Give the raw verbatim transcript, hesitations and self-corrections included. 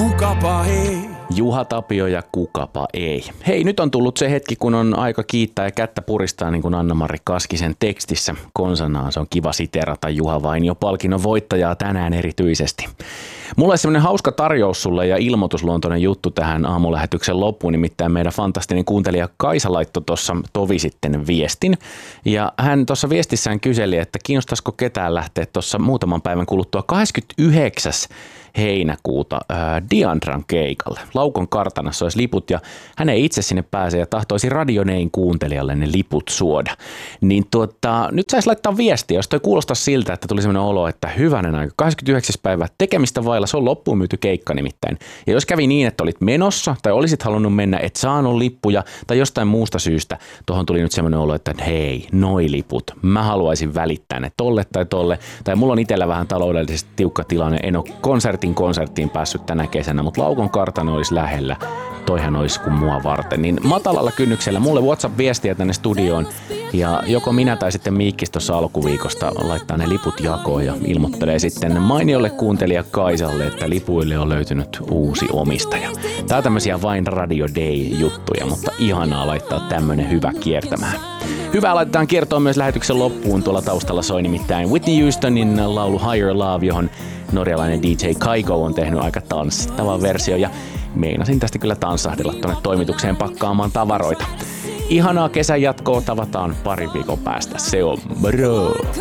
kukapa ei. Juha Tapio ja kukapa ei. Hei, nyt on tullut se hetki, kun on aika kiittää ja kättä puristaa, niin kuin Anna-Mari Kaskisen tekstissä konsanaan. Se on kiva siterata Juha Vainio-palkinnon voittajaa tänään erityisesti. Mulla on semmoinen hauska tarjous sulle ja ilmoitusluontoinen juttu tähän aamulähetyksen loppuun, nimittäin meidän fantastinen kuuntelija Kaisa laittoi tuossa tovi sitten viestin. Ja hän tuossa viestissään kyseli, että kiinnostaisiko ketään lähteä tuossa muutaman päivän kuluttua kahdeskymmenesyhdeksäs heinäkuuta ää, Diandran keikalle. Laukon kartanassa olisi liput ja hän ei itse sinne pääse ja tahtoisi Radionein kuuntelijalle ne liput suoda. Niin tuota, nyt saisi laittaa viestiä, jos toi kuulostaa siltä, että tuli sellainen olo, että hyvänen aika, kahdeskymmenesyhdeksäs päivä tekemistä vailla, se on loppuun myyty keikka nimittäin. Ja jos kävi niin, että olit menossa tai olisit halunnut mennä, et saanut lippuja tai jostain muusta syystä, tuohon tuli nyt sellainen olo, että hei, noi liput, mä haluaisin välittää ne tolle tai tolle, tai mulla on itsellä vähän taloudellisesti tiukka tilanne, en ole konsertin konserttiin päässyt tänä kesänä, mutta Laukon kartano olisi lähellä. Toihan olisi kuin mua varten. Niin matalalla kynnyksellä mulle WhatsApp-viestiä tänne studioon ja joko minä tai sitten Miikkis tuossa alkuviikosta laittaa ne liput jakoon ja ilmoittelee sitten mainiolle kuuntelija Kaisalle, että lipuille on löytynyt uusi omistaja. Tää on tämmöisiä vain Radio Day-juttuja, mutta ihanaa laittaa tämmönen hyvä kiertämään. Hyvää laitetaan kiertoa myös lähetyksen loppuun. Tuolla taustalla soi nimittäin Whitney Houstonin laulu Higher Love, johon norjalainen D J Kygo on tehnyt aika tanssittavan versio ja meinasin tästä kyllä tanssahdella tuonne toimitukseen pakkaamaan tavaroita. Ihanaa kesän jatkoa, tavataan pari viikon päästä. Se on bro!